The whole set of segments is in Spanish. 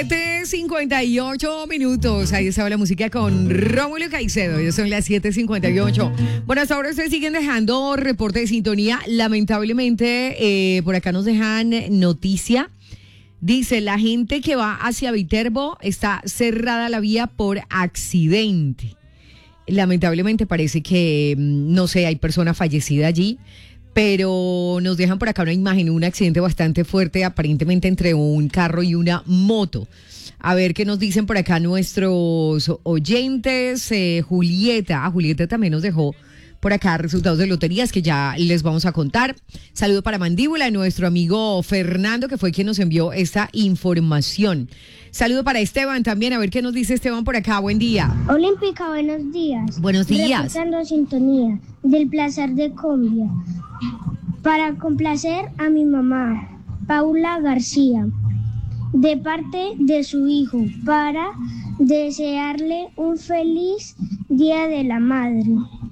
7:58. Ahí estaba la música con Rómulo Caicedo. Ya son las 7:58. Bueno, hasta ahora ustedes siguen dejando reporte de sintonía. Lamentablemente, por acá nos dejan noticia. Dice, la gente que va hacia Viterbo está cerrada la vía por accidente. Lamentablemente parece que, no sé, hay persona fallecida allí. Pero nos dejan por acá una imagen, un accidente bastante fuerte, aparentemente entre un carro y una moto. A ver qué nos dicen por acá nuestros oyentes. Julieta también nos dejó por acá resultados de loterías que ya les vamos a contar. Saludo para Mandíbula, nuestro amigo Fernando, que fue quien nos envió esta información. Saludo para Esteban también, a ver qué nos dice Esteban por acá. Buen día. Olímpica, buenos días. Buenos días. Reportando sintonía del placer de Cumbia. Para complacer a mi mamá, Paula García, de parte de su hijo, para desearle un feliz Día de la Madre.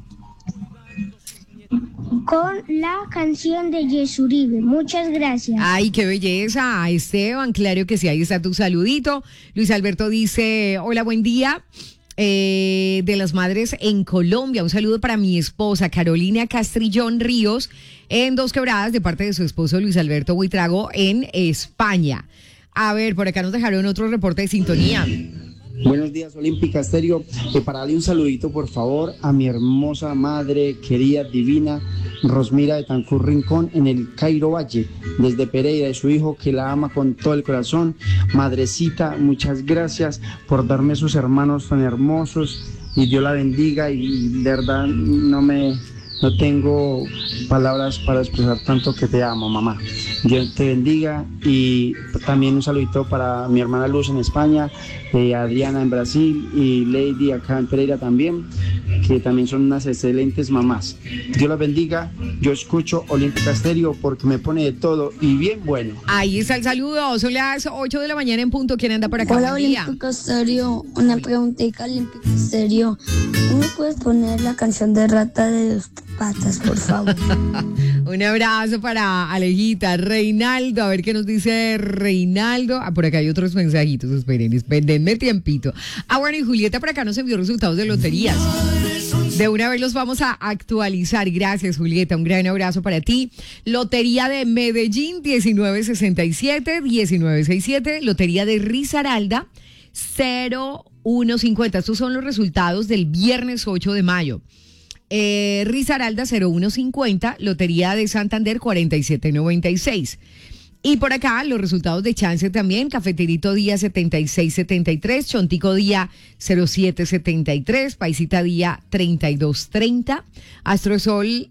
Con la canción de Yesuribe. Muchas gracias. Ay, qué belleza, Esteban, claro que sí, ahí está tu saludito. Luis Alberto dice, hola, buen día. De las madres en Colombia, un saludo para mi esposa Carolina Castrillón Ríos en Dos Quebradas, de parte de su esposo Luis Alberto Buitrago en España. A ver, por acá nos dejaron otro reporte de sintonía. Buenos días, Olímpica Estéreo. Para darle un saludito, por favor, a mi hermosa madre, querida, divina, Rosmira de Tancur Rincón, en el Cairo Valle, desde Pereira, de su hijo, que la ama con todo el corazón. Madrecita, muchas gracias por darme sus hermanos tan hermosos, y Dios la bendiga, y de verdad no tengo palabras para expresar tanto que te amo, mamá. Dios te bendiga. Y también un saludito para mi hermana Luz en España, Adriana en Brasil y Lady acá en Pereira también, que también son unas excelentes mamás. Dios las bendiga. Yo escucho Olímpica Estéreo porque me pone de todo y bien bueno. Ahí está el saludo. Son las 8 de la mañana en punto. ¿Quién anda por acá? Hola, Olímpica Estéreo. Una preguntita, Olímpica Estéreo. ¿Me puedes poner la canción de Rata de Dos Patas, por favor? Un abrazo para Alejita. Reinaldo, a ver qué nos dice Reinaldo. Por acá hay otros mensajitos, esperen, denme tiempito. Bueno, y Julieta por acá nos envió resultados de loterías. De una vez los vamos a actualizar. Gracias, Julieta, un gran abrazo para ti. Lotería de Medellín, 1967. Lotería de Risaralda, 0150. Estos son los resultados del viernes 8 de mayo. Risaralda 0150, Lotería de Santander 4796. Y por acá los resultados de chance también: Cafeterito Día 7673, Chontico Día 0773, Paisita Día 3230, Astrosol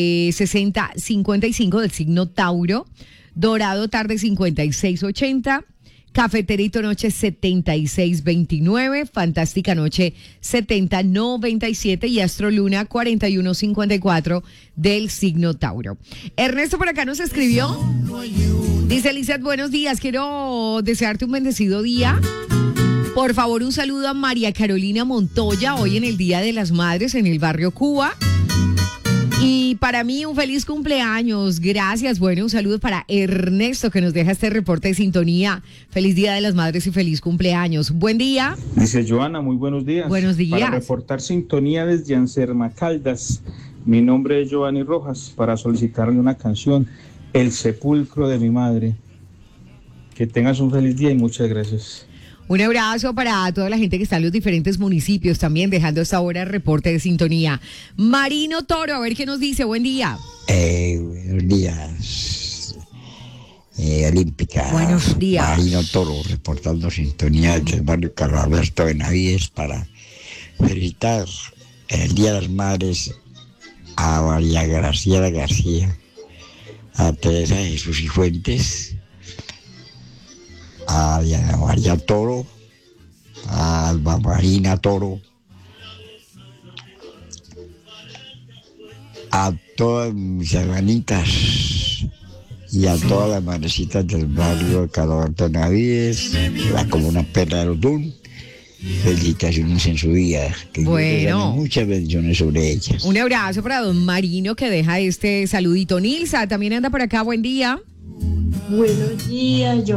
6055 del signo Tauro, Dorado Tarde 5680, Cafeterito Noche 7629, Fantástica Noche 7097 y Astro Luna 4154 del signo Tauro. Ernesto por acá nos escribió. Dice, Lizeth, buenos días, quiero desearte un bendecido día. Por favor, un saludo a María Carolina Montoya, hoy en el Día de las Madres en el barrio Cuba. Y para mí un feliz cumpleaños, gracias. Bueno, un saludo para Ernesto que nos deja este reporte de sintonía. Feliz Día de las Madres y feliz cumpleaños. Buen día. Dice Joana, muy buenos días. Buenos días. Para reportar sintonía desde Anserma Caldas. Mi nombre es Giovanni Rojas, para solicitarle una canción, El sepulcro de mi madre. Que tengas un feliz día y muchas gracias. Un abrazo para toda la gente que está en los diferentes municipios también, dejando esta hora reporte de sintonía. Marino Toro, a ver qué nos dice. Buen día. Buenos días. Olímpica. Buenos días. Marino Toro, reportando sintonía del barrio Carlos Alberto Benavides, para felicitar en el Día de las Madres a María Graciela García, a Teresa Jesús y Fuentes, a Diana María Toro, a Alba Marina Toro, a todas mis hermanitas y a todas las madrecitas del barrio Carlos Navides, la comuna Perla de Otún. Felicitaciones en su día. Que bueno, muchas bendiciones sobre ellas. Un abrazo para don Marino que deja este saludito. Nilsa también anda por acá. Buen día. Buenos días,